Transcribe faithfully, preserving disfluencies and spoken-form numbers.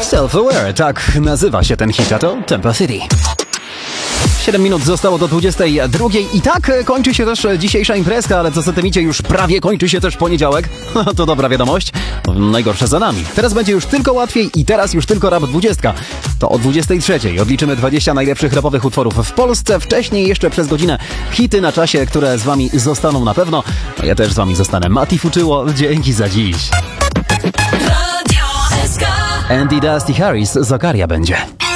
Self-Aware, tak nazywa się ten hit, a to Tempo City. siedem minut zostało do dwudziestej drugiej i tak kończy się też dzisiejsza imprezka, ale co zatem już prawie kończy się też poniedziałek. To dobra wiadomość, najgorsze za nami. Teraz będzie już tylko łatwiej i teraz już tylko Rap dwadzieścia. To o dwudziestej trzeciej odliczymy dwadzieścia najlepszych rapowych utworów w Polsce. Wcześniej jeszcze przez godzinę hity na czasie, które z wami zostaną na pewno. No ja też z wami zostanę. Mati Fuczyło, dzięki za dziś. Radio S K. Andy Dusty Harris, Zakaria będzie.